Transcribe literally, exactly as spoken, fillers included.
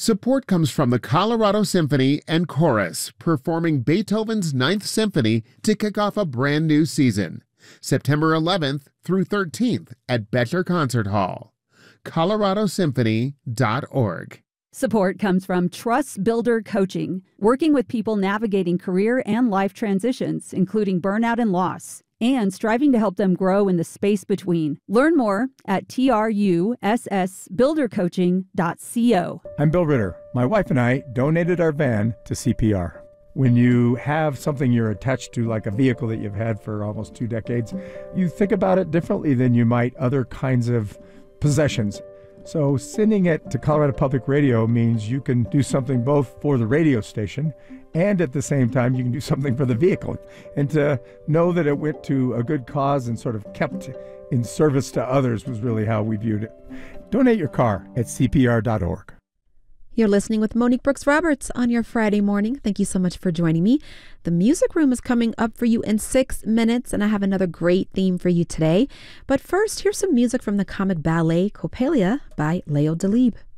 Support comes from the Colorado Symphony and Chorus, performing Beethoven's Ninth Symphony to kick off a brand new season, September eleventh through thirteenth at Bettler Concert Hall. colorado symphony dot org. Support comes from Trust Builder Coaching, working with people navigating career and life transitions, including burnout and loss, and striving to help them grow in the space between. Learn more at truss builder coaching dot co. I'm Bill Ritter. My wife and I donated our van to C P R. When you have something you're attached to, like a vehicle that you've had for almost two decades, you think about it differently than you might other kinds of possessions. So sending it to Colorado Public Radio means you can do something both for the radio station and at the same time you can do something for the vehicle. And to know that it went to a good cause and sort of kept in service to others was really how we viewed it. Donate your car at C P R dot org. You're listening with Monique Brooks Roberts on your Friday morning. Thank you so much for joining me. The Music Room is coming up for you in six minutes, and I have another great theme for you today. But first, here's some music from the comic ballet Coppelia by Leo Delibes.